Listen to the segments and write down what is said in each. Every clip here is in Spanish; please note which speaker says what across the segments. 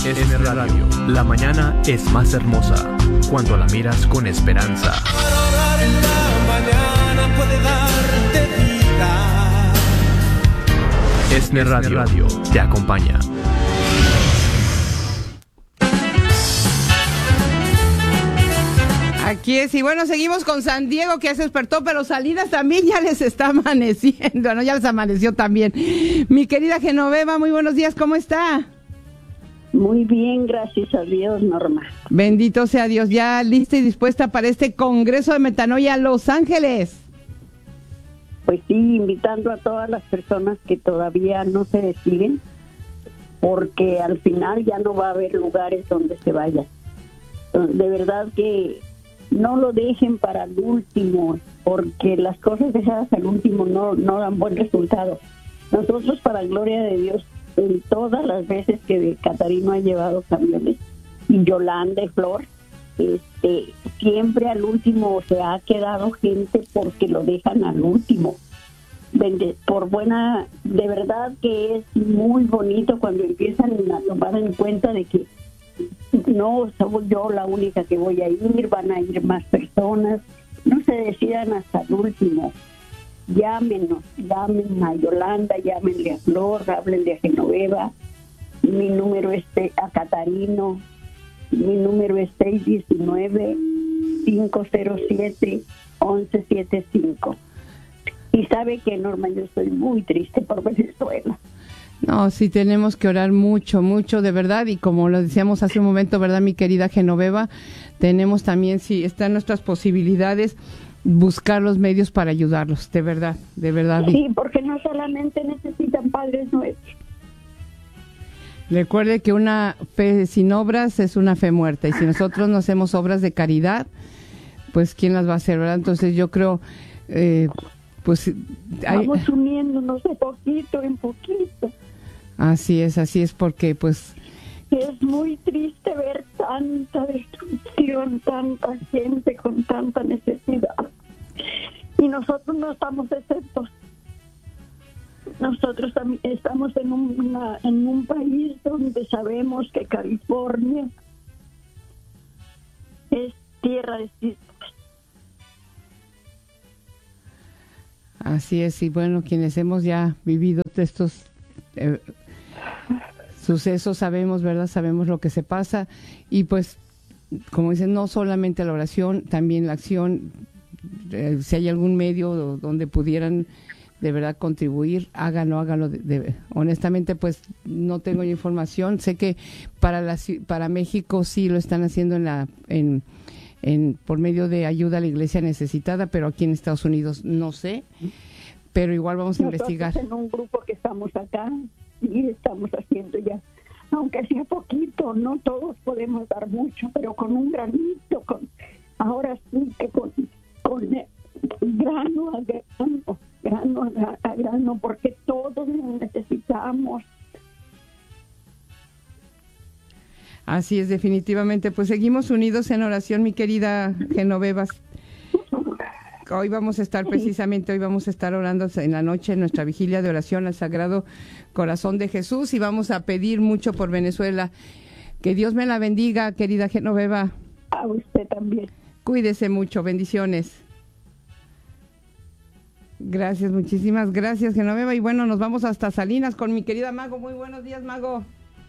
Speaker 1: En Radio, la mañana es más hermosa cuando la miras con esperanza.
Speaker 2: Para en la mañana puede darte vida.
Speaker 1: ESNE Radio te acompaña.
Speaker 3: Aquí es, y bueno, seguimos con San Diego, que ya se despertó, pero Salinas también ya les está amaneciendo, ¿no? Ya les amaneció también. Mi querida Genoveva, muy buenos días, ¿cómo está?
Speaker 4: Muy bien, gracias a Dios, Norma.
Speaker 3: Bendito sea Dios, ya lista y dispuesta para este Congreso de Metanoia Los Ángeles.
Speaker 4: Pues sí, invitando a todas las personas que todavía no se deciden, porque al final ya no va a haber lugares donde se vayan. De verdad que no lo dejen para el último, porque las cosas dejadas al último no dan buen resultado. Nosotros, para gloria de Dios, en todas las veces que Catarino ha llevado camiones, y Yolanda y Flor, siempre al último se ha quedado gente porque lo dejan al último. De verdad que es muy bonito cuando empiezan a tomar en cuenta de que no soy yo la única que voy a ir, van a ir más personas, no se decidan hasta el último. Llamen a Yolanda, llámenle a Flor, háblenle a Genoveva, mi número a Catarino, mi número es 619-507-1175. Y sabe que, Norma, yo estoy muy triste por Venezuela.
Speaker 3: No, sí tenemos que orar mucho, mucho, de verdad, y como lo decíamos hace un momento, ¿verdad, mi querida Genoveva? Tenemos también, si están nuestras posibilidades, buscar los medios para ayudarlos, de verdad, de verdad.
Speaker 4: Sí, porque no solamente necesitan padres nuestros.
Speaker 3: Recuerde que una fe sin obras es una fe muerta, y si nosotros no hacemos obras de caridad, pues ¿quién las va a hacer, verdad? Entonces yo creo, pues...
Speaker 4: Vamos uniéndonos de poquito en poquito.
Speaker 3: Así es, porque pues...
Speaker 4: Es muy triste ver tanta destrucción, tanta gente con tanta necesidad. Y nosotros no estamos exceptos. Nosotros también estamos en un país donde sabemos que California es tierra de cisnes.
Speaker 3: Así es, y bueno, quienes hemos ya vivido estos sucesos sabemos, ¿verdad? Sabemos lo que se pasa, y pues, como dicen, no solamente la oración, también la acción. Si hay algún medio donde pudieran de verdad contribuir, háganlo. Honestamente, pues no tengo información. Sé que para México sí lo están haciendo por medio de ayuda a la iglesia necesitada, pero aquí en Estados Unidos no sé, pero igual vamos a investigar.
Speaker 4: En un grupo que estamos acá y estamos haciendo ya, aunque sea poquito, no todos podemos dar mucho, pero con un granito, ahora sí que con grano a grano, porque todos necesitamos.
Speaker 3: Así es, definitivamente. Pues seguimos unidos en oración, mi querida Genoveva. Hoy vamos a estar orando en la noche en nuestra vigilia de oración al Sagrado Corazón de Jesús, y vamos a pedir mucho por Venezuela. Que Dios me la bendiga, querida Genoveva.
Speaker 4: A usted también.
Speaker 3: Cuídese mucho, bendiciones. Gracias, muchísimas gracias, Genoveva. Y bueno, nos vamos hasta Salinas con mi querida Mago. Muy buenos días, Mago.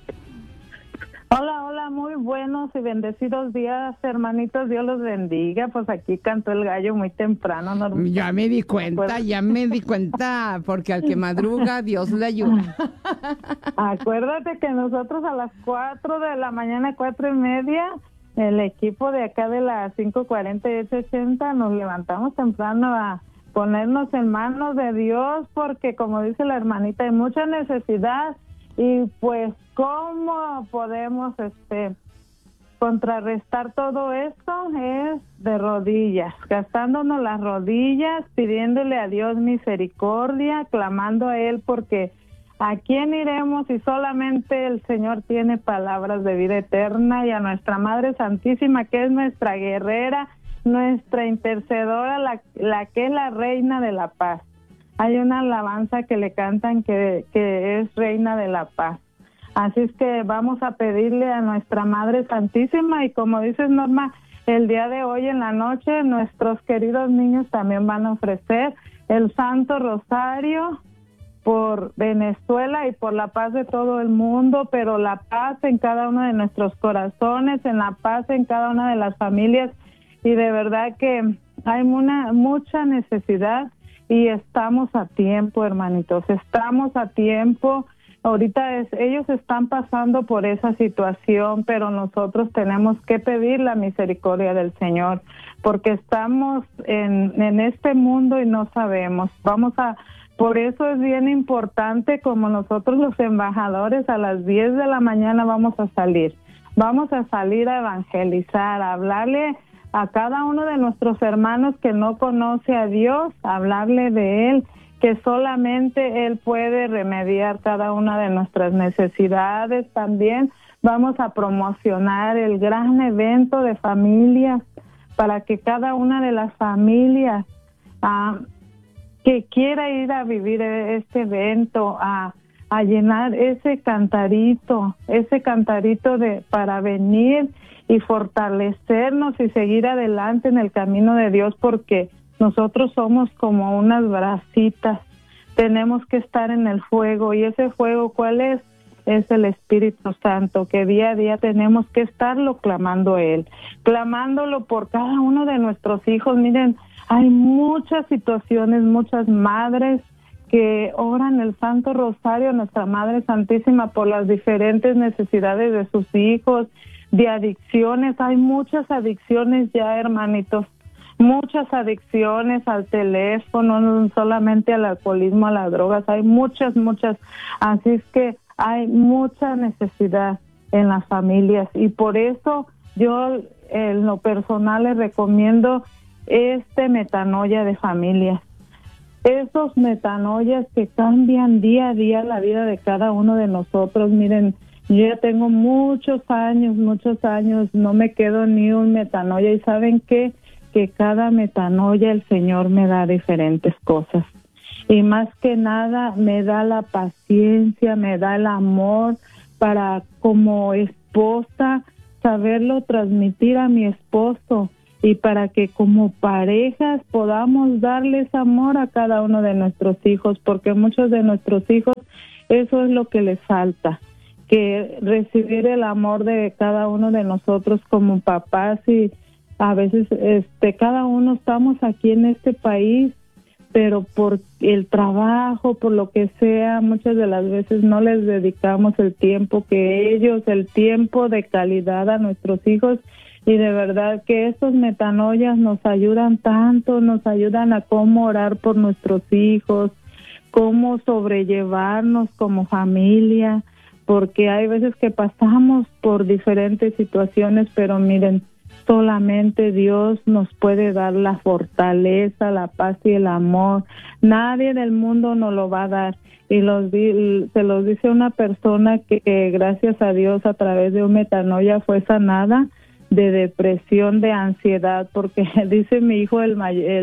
Speaker 5: Hola, muy buenos y bendecidos días, hermanitos, Dios los bendiga. Pues aquí cantó el gallo muy temprano.
Speaker 3: Ya me di cuenta, porque al que madruga, Dios le ayuda.
Speaker 5: Acuérdate que nosotros a las 4 de la mañana, 4:30, el equipo de acá de las 5:40 y 8:80, nos levantamos temprano a ponernos en manos de Dios, porque como dice la hermanita, hay mucha necesidad. Y pues, ¿cómo podemos contrarrestar todo esto? Es de rodillas, gastándonos las rodillas, pidiéndole a Dios misericordia, clamando a Él, porque ¿a quién iremos si solamente el Señor tiene palabras de vida eterna? Y a nuestra Madre Santísima, que es nuestra guerrera, nuestra intercedora, la que es la Reina de la Paz. Hay una alabanza que le cantan que es Reina de la Paz. Así es que vamos a pedirle a nuestra Madre Santísima, y como dices, Norma, el día de hoy en la noche nuestros queridos niños también van a ofrecer el Santo Rosario por Venezuela y por la paz de todo el mundo, pero la paz en cada uno de nuestros corazones, en la paz en cada una de las familias, y de verdad que hay mucha necesidad y estamos a tiempo, hermanitos, estamos a tiempo. Ahorita ellos están pasando por esa situación, pero nosotros tenemos que pedir la misericordia del Señor, porque estamos en este mundo y no sabemos. Por eso es bien importante, como nosotros los embajadores a las 10 de la mañana vamos a salir a evangelizar, a hablarle a cada uno de nuestros hermanos que no conoce a Dios, a hablarle de Él, que solamente Él puede remediar cada una de nuestras necesidades. También vamos a promocionar el gran evento de familias, para que cada una de las familias que quiera ir a vivir este evento, a llenar ese cantarito para venir y fortalecernos y seguir adelante en el camino de Dios, porque nosotros somos como unas brasitas, tenemos que estar en el fuego, y ese fuego, ¿cuál es? Es el Espíritu Santo, que día a día tenemos que estarlo clamando clamándolo por cada uno de nuestros hijos. Miren, hay muchas situaciones, muchas madres que oran el Santo Rosario a nuestra Madre Santísima por las diferentes necesidades de sus hijos, de adicciones. Hay muchas adicciones ya, hermanitos, muchas adicciones al teléfono, no solamente al alcoholismo, a las drogas, hay muchas. Así es que hay mucha necesidad en las familias, y por eso yo en lo personal les recomiendo metanoia de familias. Esos metanoias que cambian día a día la vida de cada uno de nosotros. Miren, yo ya tengo muchos años, no me quedo ni un metanoia, y ¿saben qué? Que cada metanoia el Señor me da diferentes cosas, y más que nada me da la paciencia, me da el amor para, como esposa, saberlo transmitir a mi esposo, y para que como parejas podamos darles amor a cada uno de nuestros hijos, porque muchos de nuestros hijos eso es lo que les falta, que recibir el amor de cada uno de nosotros como papás. Y a veces cada uno estamos aquí en este país, pero por el trabajo, por lo que sea, muchas de las veces no les dedicamos el tiempo el tiempo de calidad a nuestros hijos. Y de verdad que estos metanoias nos ayudan tanto, nos ayudan a cómo orar por nuestros hijos, cómo sobrellevarnos como familia, porque hay veces que pasamos por diferentes situaciones, pero miren, solamente Dios nos puede dar la fortaleza, la paz y el amor. Nadie del mundo nos lo va a dar. Y se los dice una persona que gracias a Dios a través de un metanoia fue sanada de depresión, de ansiedad, porque dice mi hijo el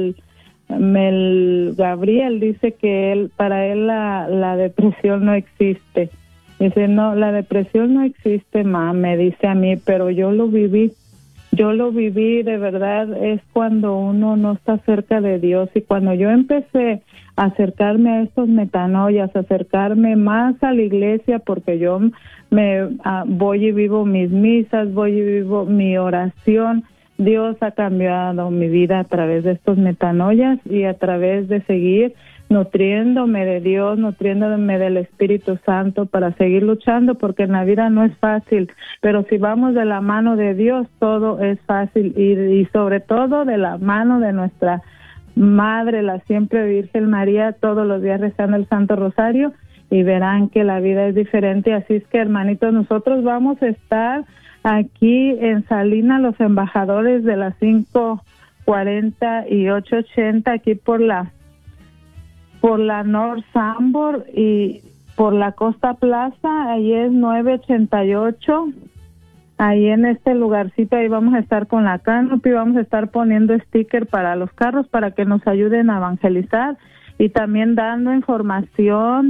Speaker 5: Gabriel, dice que para él la depresión no existe. Dice, no, la depresión no existe, me dice a mí, pero yo lo viví, de verdad. Es cuando uno no está cerca de Dios, y cuando yo empecé a acercarme a estos metanoias, acercarme más a la iglesia, porque yo voy y vivo mis misas, voy y vivo mi oración. Dios ha cambiado mi vida a través de estos metanoias y a través de seguir nutriéndome de Dios, nutriéndome del Espíritu Santo para seguir luchando, porque en la vida no es fácil, pero si vamos de la mano de Dios todo es fácil, y sobre todo de la mano de nuestra Madre, la siempre Virgen María, todos los días rezando el Santo Rosario, y verán que la vida es diferente. Así es que, hermanitos, nosotros vamos a estar aquí en Salinas, los embajadores de las 540 y 880, aquí por la North Sambor y por la Costa Plaza. Ahí es 988. Ahí en este lugarcito, ahí vamos a estar con la canopy, vamos a estar poniendo sticker para los carros para que nos ayuden a evangelizar, y también dando información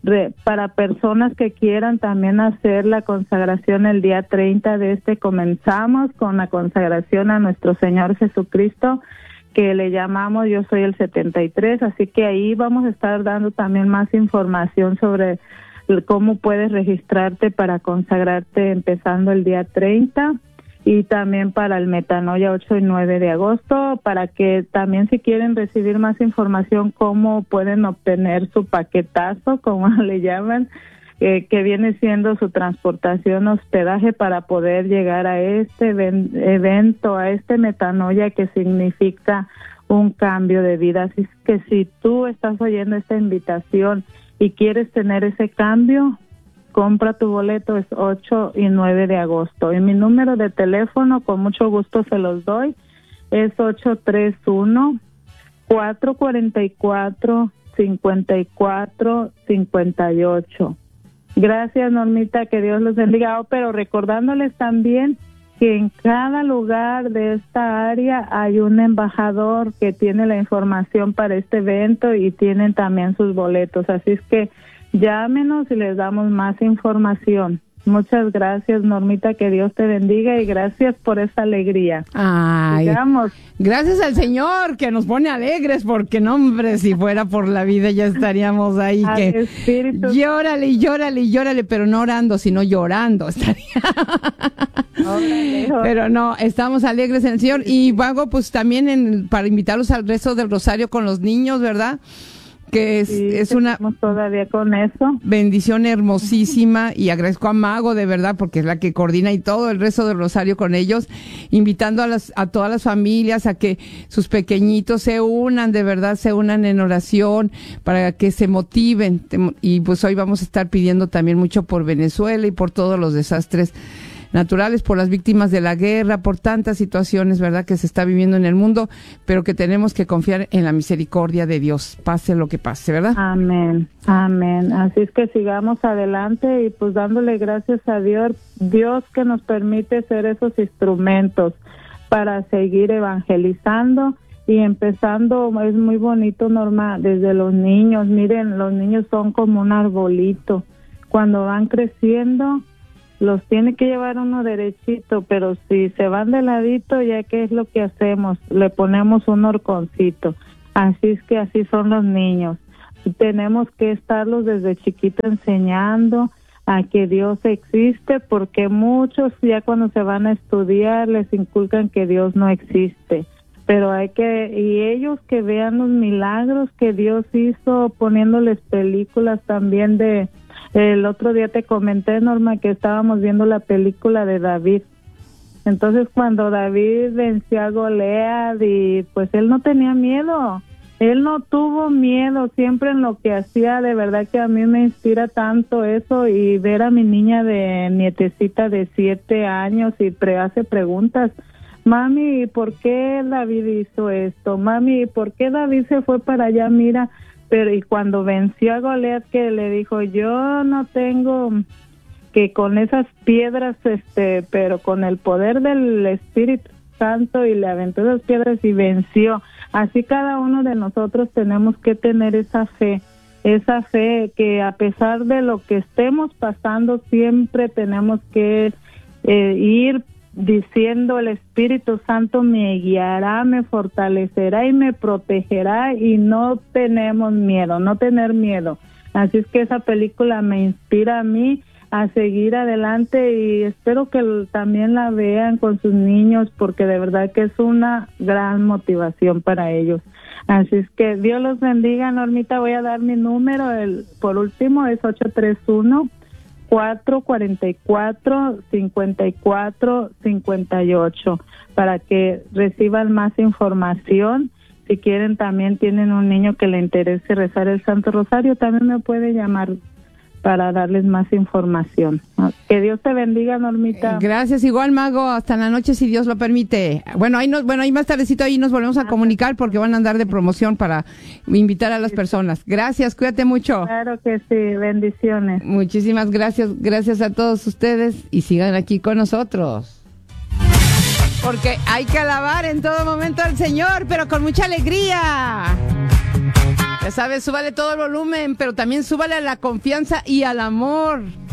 Speaker 5: para personas que quieran también hacer la consagración el día 30 de comenzamos con la consagración a nuestro Señor Jesucristo, que le llamamos Yo Soy el 73, así que ahí vamos a estar dando también más información sobre cómo puedes registrarte para consagrarte empezando el día 30 y también para el Metanoia 8 y 9 de agosto, para que también si quieren recibir más información cómo pueden obtener su paquetazo, como le llaman, que viene siendo su transportación, hospedaje para poder llegar a este evento, a este Metanoia que significa un cambio de vida. Así es que si tú estás oyendo esta invitación y quieres tener ese cambio, compra tu boleto, es 8 y 9 de agosto. Y mi número de teléfono, con mucho gusto se los doy, es 831-444-5458. Gracias, Normita, que Dios los bendiga. Pero recordándoles también que en cada lugar de esta área hay un embajador que tiene la información para este evento y tienen también sus boletos. Así es que llámenos y les damos más información. Muchas gracias, Normita, que Dios te bendiga y gracias por esa alegría.
Speaker 3: Ay,
Speaker 5: digamos,
Speaker 3: gracias al Señor que nos pone alegres, porque no, hombre, si fuera por la vida ya estaríamos ahí que
Speaker 5: espíritu.
Speaker 3: Llórale y llórale y llórale, pero no orando, sino llorando estaría. Pero no, estamos alegres en el Señor. Y Vago, pues también para invitarlos al rezo del Rosario con los niños, ¿verdad? Que es una
Speaker 5: todavía con eso.
Speaker 3: Bendición hermosísima, y agradezco a Mago de verdad porque es la que coordina y todo el rezo del Rosario con ellos, invitando a todas las familias a que sus pequeñitos se unan, de verdad se unan en oración para que se motiven. Y pues hoy vamos a estar pidiendo también mucho por Venezuela y por todos los desastres naturales, por las víctimas de la guerra, por tantas situaciones, ¿verdad?, que se está viviendo en el mundo, pero que tenemos que confiar en la misericordia de Dios, pase lo que pase, ¿verdad?
Speaker 5: Amén, amén. Así es que sigamos adelante y pues dándole gracias a Dios que nos permite ser esos instrumentos para seguir evangelizando y empezando. Es muy bonito, Norma, desde los niños. Miren, los niños son como un arbolito. Cuando van creciendo, los tiene que llevar uno derechito, pero si se van de ladito, ya que es lo que hacemos, le ponemos un horconcito. Así es que así son los niños. Tenemos que estarlos desde chiquito enseñando a que Dios existe, porque muchos ya cuando se van a estudiar les inculcan que Dios no existe. Pero y ellos que vean los milagros que Dios hizo poniéndoles películas también el otro día te comenté, Norma, que estábamos viendo la película de David. Entonces, cuando David venció a Goliat, y pues él no tenía miedo. Él no tuvo miedo siempre en lo que hacía. De verdad que a mí me inspira tanto eso, y ver a mi niña nietecita de 7 años y hace preguntas. Mami, ¿por qué David hizo esto? Mami, ¿por qué David se fue para allá? Mira. Pero y cuando venció a Goliat, que le dijo, yo no tengo que con esas piedras, pero con el poder del Espíritu Santo, y le aventó esas piedras y venció. Así cada uno de nosotros tenemos que tener esa fe que a pesar de lo que estemos pasando, siempre tenemos que ir diciendo, el Espíritu Santo me guiará, me fortalecerá y me protegerá, y no tenemos miedo, no tener miedo. Así es que esa película me inspira a mí a seguir adelante, y espero que también la vean con sus niños, porque de verdad que es una gran motivación para ellos. Así es que Dios los bendiga. Normita, voy a dar mi número, por último es 831-444-5458, para que reciban más información. Si quieren, también tienen un niño que le interese rezar el Santo Rosario, también me puede llamar para darles más información. Que Dios te bendiga, Normita.
Speaker 3: Gracias, igual, Mago, hasta la noche si Dios lo permite. Bueno, ahí más tardecito ahí nos volvemos a comunicar, porque van a andar de promoción para invitar a las personas. Gracias, cuídate mucho.
Speaker 5: Claro que sí, bendiciones.
Speaker 3: Muchísimas gracias a todos ustedes, y sigan aquí con nosotros. Porque hay que alabar en todo momento al Señor, pero con mucha alegría. Ya sabes, súbale todo el volumen, pero también súbale a la confianza y al amor.